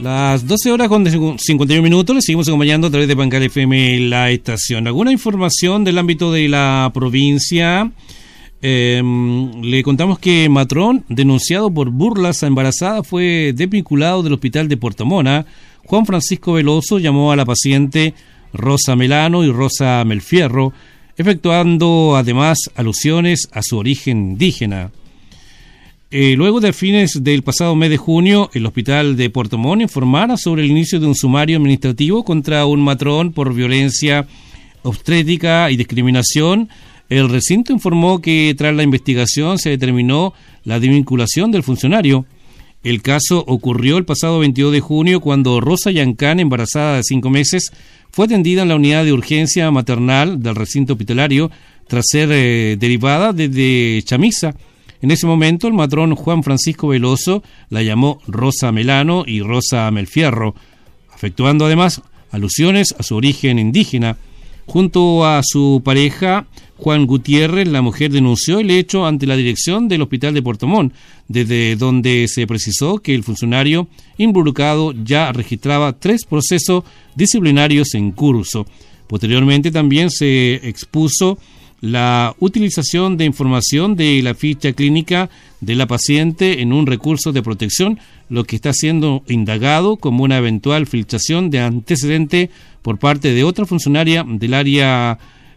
Las 12 horas con 51 minutos, les seguimos acompañando a través de Pancal FM, la estación. ¿Alguna información del ámbito de la provincia? Le contamos que matrón denunciado por burlas a embarazada fue desvinculado del hospital de Puerto Montt. Juan Francisco Veloso llamó a la paciente Rosa Melano y Rosa Melfierro, efectuando además alusiones a su origen indígena. Luego de fines del pasado mes de junio, el hospital de Puerto Montt informara sobre el inicio de un sumario administrativo contra un matrón por violencia obstétrica y discriminación. El recinto informó que tras la investigación se determinó la desvinculación del funcionario. El caso ocurrió el pasado 22 de junio cuando Rosa Yancán, embarazada de 5 meses, fue atendida en la unidad de urgencia maternal del recinto hospitalario tras ser derivada desde Chamisa. En ese momento, el matrón Juan Francisco Veloso la llamó Rosa Melano y Rosa Melfierro, efectuando además alusiones a su origen indígena. Junto a su pareja, Juan Gutiérrez, la mujer denunció el hecho ante la dirección del hospital de Puerto Montt, desde donde se precisó que el funcionario involucrado ya registraba 3 procesos disciplinarios en curso. Posteriormente también se expuso la utilización de información de la ficha clínica de la paciente en un recurso de protección, lo que está siendo indagado como una eventual filtración de antecedente por parte de otra funcionaria del área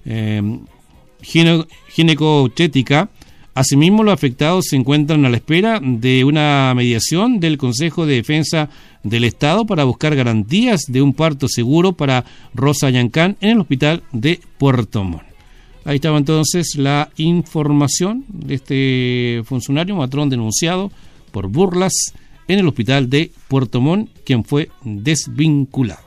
ginecobstétrica. Asimismo, los afectados se encuentran a la espera de una mediación del Consejo de Defensa del Estado para buscar garantías de un parto seguro para Rosa Yancán en el hospital de Puerto Montt. Ahí estaba entonces la información de este funcionario matrón denunciado por burlas en el hospital de Puerto Montt, quien fue desvinculado.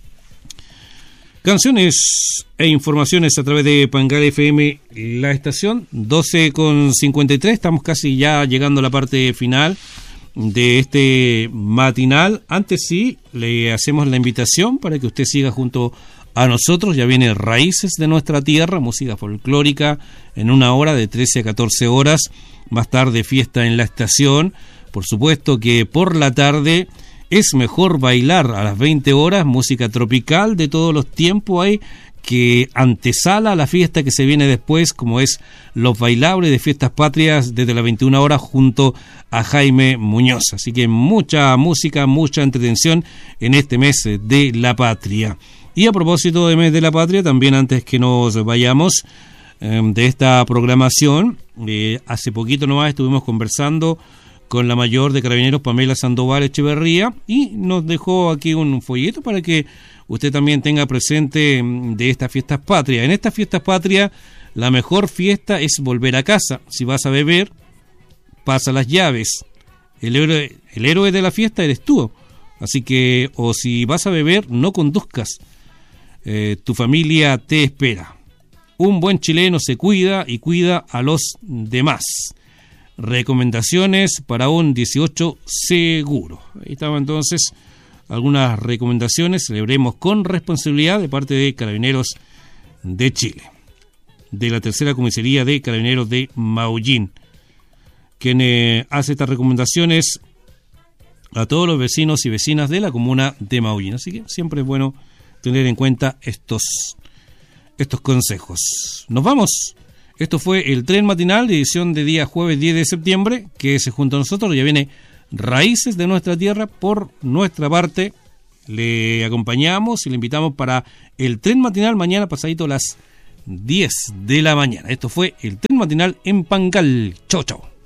Canciones e informaciones a través de Pangal FM, la estación, 12:53. Estamos casi ya llegando a la parte final de este matinal. Antes sí, le hacemos la invitación para que usted siga junto a nosotros. Ya viene Raíces de Nuestra Tierra, música folclórica en una hora de 13 a 14 horas. Más tarde fiesta en la estación. Por supuesto que por la tarde es mejor bailar a las 20 horas, música tropical de todos los tiempos hay que antesala a la fiesta que se viene después, como es los bailables de Fiestas Patrias desde las 21 horas junto a Jaime Muñoz. Así que mucha música, mucha entretención en este mes de la patria. Y a propósito de mes de la patria, también antes que nos vayamos de esta programación, hace poquito nomás estuvimos conversando con la mayor de Carabineros, Pamela Sandoval Echeverría, y nos dejó aquí un folleto para que usted también tenga presente de estas fiestas patrias. En estas fiestas patrias, la mejor fiesta es volver a casa. Si vas a beber, pasa las llaves. El héroe de la fiesta eres tú. Así que, o si vas a beber, no conduzcas. Tu familia te espera. Un buen chileno se cuida y cuida a los demás. Recomendaciones para un 18 seguro. Ahí estaban entonces algunas recomendaciones. Celebremos con responsabilidad de parte de Carabineros de Chile, de la tercera comisaría de Carabineros de Maullín, quien hace estas recomendaciones a todos los vecinos y vecinas de la comuna de Maullín. Así que siempre es bueno tener en cuenta estos consejos. Nos vamos. Esto fue el tren matinal de edición de día jueves 10 de septiembre, que se junto a nosotros. Ya viene Raíces de Nuestra Tierra. Por nuestra parte, le acompañamos y le invitamos para el tren matinal mañana pasadito las 10 de la mañana. Esto fue el tren matinal en Pangal. Chau, chau.